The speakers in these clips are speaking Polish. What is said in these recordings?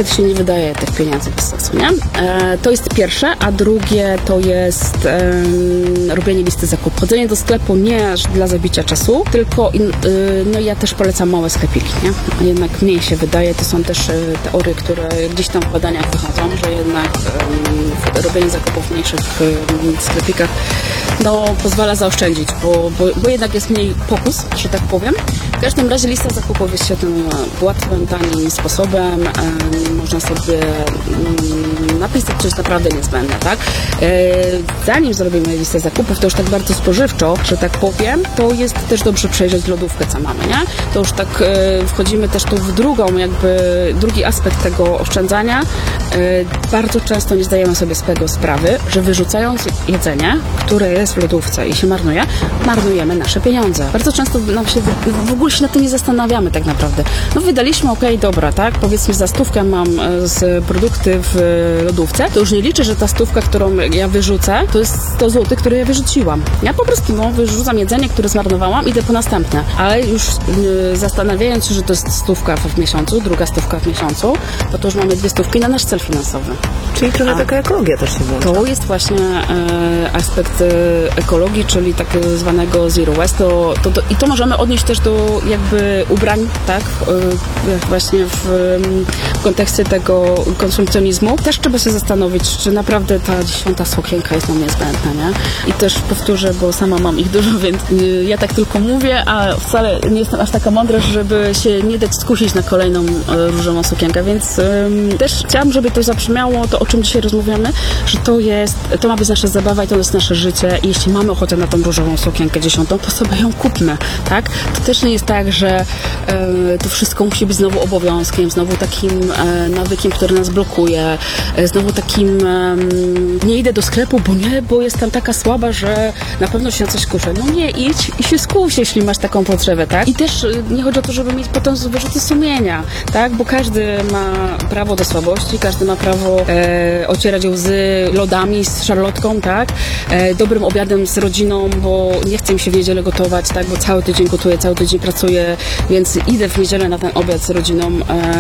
niestety się nie wydaje tych pieniędzy bez sensu, nie? To jest pierwsze, a drugie to jest robienie listy zakupów. Chodzenie do sklepu nie dla zabicia czasu, tylko no ja też polecam małe sklepiki, nie? Jednak mniej się wydaje, to są też teorie, które gdzieś tam w badaniach wychodzą, że jednak robienie zakupów w mniejszych sklepikach no, pozwala zaoszczędzić, bo jednak jest mniej pokus, że tak powiem. W każdym razie lista zakupów jest świetnym, łatwym, tanim sposobem. Można sobie napisać coś naprawdę niezbędne, tak? Zanim zrobimy listę zakupów, to już tak bardzo spożywczo, że tak powiem, to jest też dobrze przejrzeć lodówkę, co mamy, nie? To już tak wchodzimy też tu w drugi aspekt tego oszczędzania. Bardzo często nie zdajemy sobie z tego sprawy, że wyrzucając jedzenie, które jest w lodówce i się marnuje, marnujemy nasze pieniądze. Bardzo często nam się w ogóle się na to nie zastanawiamy tak naprawdę. No wydaliśmy, okej, dobra, tak? Powiedzmy za 100 mam z produkty w lodówce, to już nie liczę, że ta 100, którą ja wyrzucę, to jest 100 zł, które ja wyrzuciłam. Ja po prostu wyrzucam jedzenie, które zmarnowałam, idę po następne. Ale już zastanawiając się, że to jest 100 w miesiącu, druga 100 w miesiącu, to już mamy 2 100 na nasz cel finansowy. Czyli trochę taka ekologia też się włącza. To jest właśnie aspekt ekologii, czyli tak zwanego zero waste. I to możemy odnieść też do jakby ubrań, tak? Właśnie w kontekście tego konsumpcjonizmu. Też trzeba się zastanowić, czy naprawdę ta 10. sukienka jest nam niezbędna, nie? I też powtórzę, bo sama mam ich dużo, więc ja tak tylko mówię, a wcale nie jestem aż taka mądra, żeby się nie dać skusić na kolejną różową sukienkę, więc też chciałam, żeby to zabrzmiało, to o czym dzisiaj rozmawiamy, że to ma być nasza zabawa i to jest nasze życie i jeśli mamy ochotę na tą różową sukienkę 10, to sobie ją kupmy, tak? To też nie jest tak, że to wszystko musi być znowu obowiązkiem, znowu takim nawykiem, który nas blokuje, znowu takim nie idę do sklepu, bo jestem taka słaba, że na pewno się na coś kuszę. No nie, idź i się skuś, jeśli masz taką potrzebę, tak? I też nie chodzi o to, żeby mieć potem wyrzuty sumienia, tak? Bo każdy ma prawo do słabości, każdy ma prawo ocierać łzy lodami z szarlotką, tak? Dobrym obiadem z rodziną, bo nie chcę mi się w niedzielę gotować, tak? Bo cały tydzień gotuję, cały tydzień pracuję, więc idę w niedzielę na ten obiad z rodziną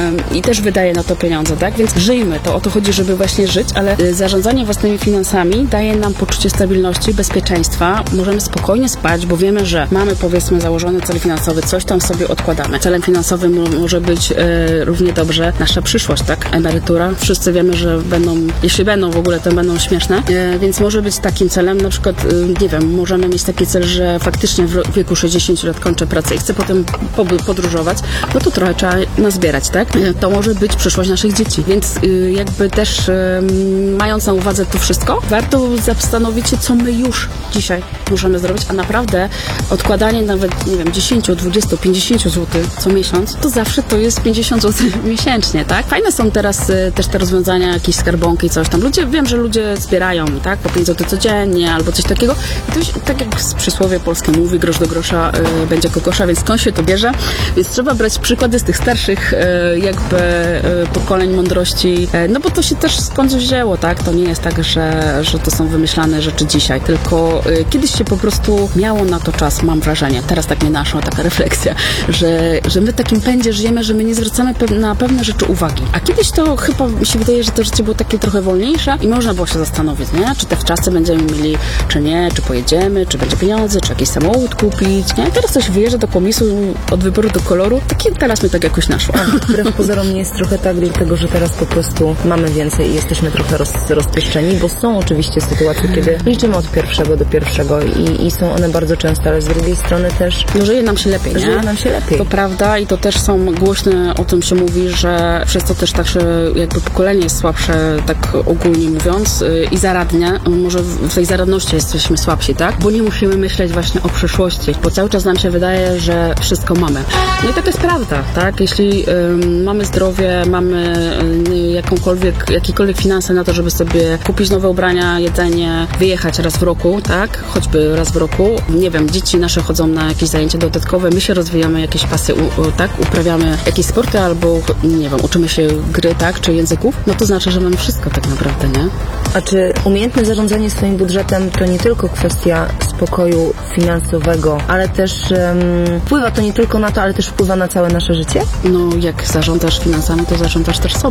i też wydaję na to pieniądze, tak? Więc żyjmy, to o to chodzi, żeby właśnie żyć, ale zarządzanie własnymi finansami daje nam poczucie stabilności, bezpieczeństwa, możemy spokojnie spać, bo wiemy, że mamy powiedzmy założony cel finansowy, coś tam sobie odkładamy. Celem finansowym może być równie dobrze nasza przyszłość, tak? Emerytura. Wszyscy wiemy, że jeśli będą w ogóle, to będą śmieszne, więc może być takim celem, na przykład, nie wiem, możemy mieć taki cel, że faktycznie w wieku 60 lat kończę pracę i chcę potem podróżować, no to trochę trzeba nazbierać, tak? To może być przyszłość naszych dzieci, więc jakby też mając na uwadze to wszystko, warto zastanowić się, co my już dzisiaj możemy zrobić, a naprawdę odkładanie nawet, nie wiem, 10, 20, 50 zł co miesiąc, to zawsze to jest 50 zł miesięcznie, tak? Fajne są teraz też te rozwiązania, jakieś skarbonki, coś tam. Wiem, że ludzie zbierają, tak? Po 5 zł codziennie albo coś takiego. I to już, tak jak przysłowie polskie mówi, grosz do grosza będzie kokosza, więc skąd się to bierze? Więc trzeba brać przykłady z tych starszych jakby pokoleń mądrości, no bo to się też skądś wzięło, tak? To nie jest tak, że to są wymyślane rzeczy dzisiaj, tylko kiedyś się po prostu miało na to czas, mam wrażenie. Teraz tak mnie naszła taka refleksja, że my w takim pędzie żyjemy, że my nie zwracamy na pewne rzeczy uwagi. A kiedyś to chyba mi się wydaje, że to życie było takie trochę wolniejsze i można było się zastanowić, nie? Czy te wczasy będziemy mieli, czy nie, czy pojedziemy, czy będzie pieniądze, czy jakiś samochód kupić, nie? Teraz coś wyjeżdża do komisu od wyboru do koloru, teraz mi tak jakoś naszło. Wbrew pozorom nie jest trochę tak, dlatego że teraz po prostu mamy więcej i jesteśmy trochę rozpieszczeni, bo są oczywiście sytuacje, kiedy liczymy od pierwszego do pierwszego i są one bardzo często, ale z drugiej strony też żyje nam się lepiej, nie? Żyje nam się lepiej. To prawda i to też są głośne, o tym się mówi, że przez to też tak, że jakby pokolenie jest słabsze, tak ogólnie mówiąc, i zaradnia, może w tej zaradności jesteśmy słabsi, tak? Bo nie musimy myśleć właśnie o przyszłości, bo cały czas nam się wydaje, że wszystko mamy. No i tak jest prawda, tak? Jeśli mamy zdrowie, mamy jakiekolwiek finanse na to, żeby sobie kupić nowe ubrania, jedzenie, wyjechać raz w roku, tak? Choćby raz w roku. Nie wiem, dzieci nasze chodzą na jakieś zajęcia dodatkowe, my się rozwijamy, jakieś pasy, tak? Uprawiamy jakieś sporty albo, nie wiem, uczymy się gry, tak? Czy języków, no to znaczy, że mamy wszystko tak naprawdę, nie? A czy umiejętne zarządzanie swoim budżetem to nie tylko kwestia spokoju finansowego, ale też wpływa to nie tylko na to, ale też wpływa na całe nasze życie? No, jak zarządzasz finansami, to zarządzasz też sobą.